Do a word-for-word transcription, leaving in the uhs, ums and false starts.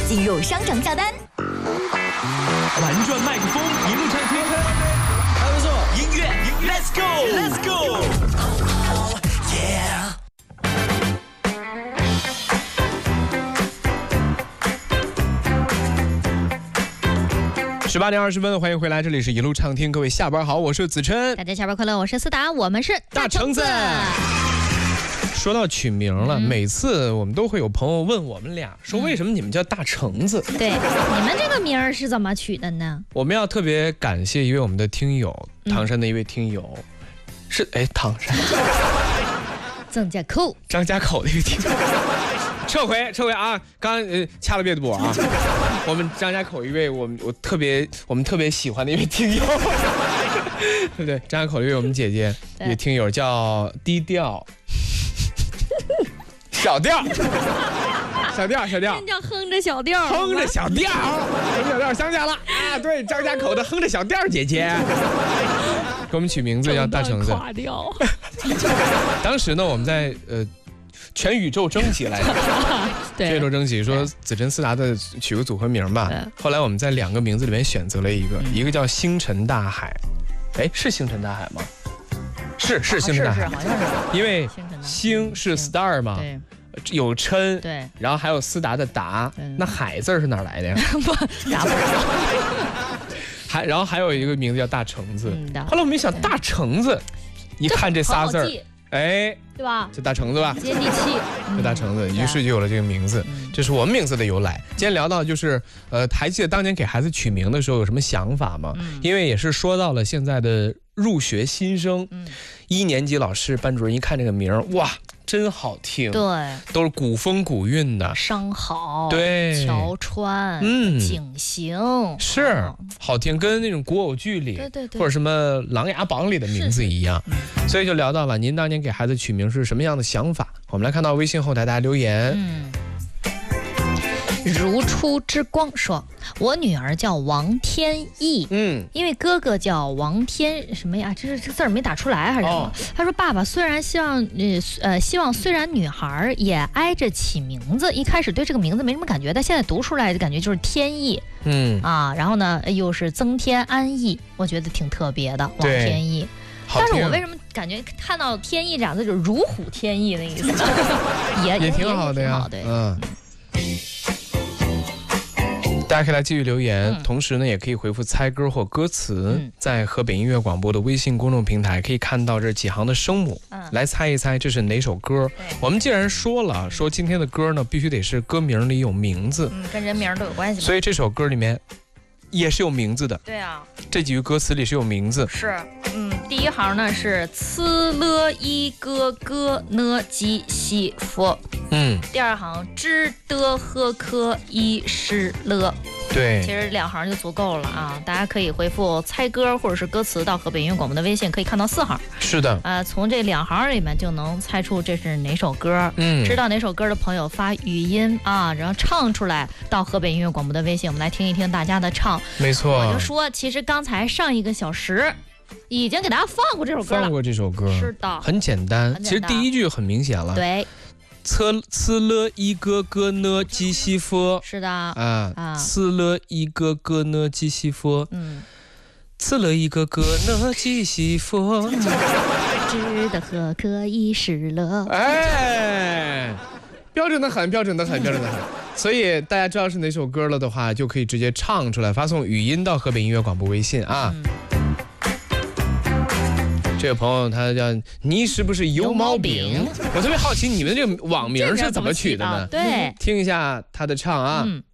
进入商城下单。 玩转麦克风，一路畅听， 还不错。 音乐，Let's go，Let's go。十八点二十分，欢迎回来，这里是一路畅听，各位下班好，我是子琛， 大家下班快乐，我是思达，我们是大橙子。说到取名了、嗯，每次我们都会有朋友问我们俩，说为什么你们叫大橙子？ 嗯、对，你们这个名儿是怎么取的呢？ 我们要特别感谢一位我们的听友，唐山的一位听友，嗯、是哎唐山， 张家口， 张家口的一位听友。撤回，撤回啊！刚刚呃掐了别的播啊。我们张家口一位，我们我特别我们特别喜欢的一位听友，对不对？张家口一位我们姐姐一位听友叫低调，小调，小调，小调， 叫哼着小调， 哼着小调，哼着小调想起来了啊！对，张家口的哼着小调姐姐，给我们取名字叫大橙子。 垮掉。 当时呢，我们在呃。全宇宙征集来的，全宇宙征集说子琛思达的取个组合名吧。后来我们在两个名字里面选择了一个，嗯、一个叫星辰大海，哎，是星辰大海吗？是是星辰大海， 好像是， 因为星是 star 嘛， 对， 有琛， 对， 然后还有思达的达，那海字是哪来的呀？ 不，达不还然后还有一个名字叫大橙子， 嗯、 后来我们一想大橙子，一看这仨字儿。哎， 对吧？ 这大橙子吧， 接地气。 这大橙子，于是就有了这个名字，嗯、这是我们名字的由来。今天聊到就是，呃，还记得当年给孩子取名的时候有什么想法吗？嗯、因为也是说到了现在的入学新生，嗯、一年级老师、班主任一看这个名，哇，真好听， 对， 都是古风古韵的， 商好， 对， 桥川，嗯，景行， 是、哦、好听，跟那种古偶剧里， 对对对， 或者什么《琅琊榜》里的名字一样。所以就聊到了您当年给孩子取名是什么样的想法？我们来看到微信后台大家留言。 嗯，如初之光说，我女儿叫王天意，嗯，因为哥哥叫王天什么呀？这是这字儿没打出来还是什么？哦、他说爸爸虽然希望呃呃希望虽然女孩也挨着起名字，一开始对这个名字没什么感觉，但现在读出来的感觉就是天意，嗯啊，然后呢又是增添安逸，我觉得挺特别的，王天意。但是我为什么感觉看到天意这两个字就是如虎添翼的意思呢？也也挺好的呀，嗯。大家可以来继续留言，嗯、同时呢，也可以回复猜歌或歌词，嗯、在河北音乐广播的微信公众平台可以看到这几行的声母，嗯、来猜一猜这是哪首歌。我们既然说了，说今天的歌呢，必须得是歌名里有名字， 嗯，跟人名都有关系， 所以这首歌里面也是有名字的。 对啊， 这几句歌词里是有名字。 是，嗯，第一行呢是呲了一个个呢吉西佛，嗯，第二行知的和科一是了。 对， 其实两行就足够了啊！大家可以回复猜歌或者是歌词到河北音乐广播的微信，可以看到四行。 是的， 呃，从这两行里面就能猜出这是哪首歌。嗯，知道哪首歌的朋友发语音啊，然后唱出来到河北音乐广播的微信，我们来听一听大家的唱。 没错， 我就说，其实刚才上一个小时已经给大家放过这首歌了， 放过这首歌， 是的， 很简单。其实第一句很明显了， 对。 呲呲了一个个呢吉西佛， 是的啊啊，呲了一个个呢吉西佛，嗯，呲了一个个呢吉西佛， 知的和可以是了， 哎，标准的很，标准的很，标准的很。所以大家知道是哪首歌了的话，就可以直接唱出来，发送语音到河北音乐广播微信啊。嗯，这位朋友他叫你是不是油毛饼？我特别好奇你们这个网名是怎么取的呢？ 对， 听一下他的唱啊。嗯，